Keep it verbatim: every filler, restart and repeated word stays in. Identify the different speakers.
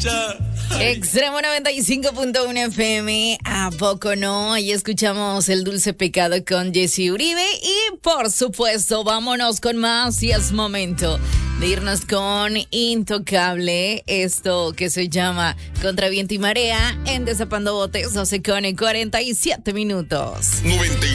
Speaker 1: Extremo noventa y cinco punto uno F M, ¿a poco no? Ahí escuchamos El Dulce Pecado con Jesse Uribe y por supuesto vámonos con más y es momento de irnos con Intocable, esto que se llama Contra Viento y Marea en Desapando Botes, doce con cuarenta y siete minutos.
Speaker 2: noventa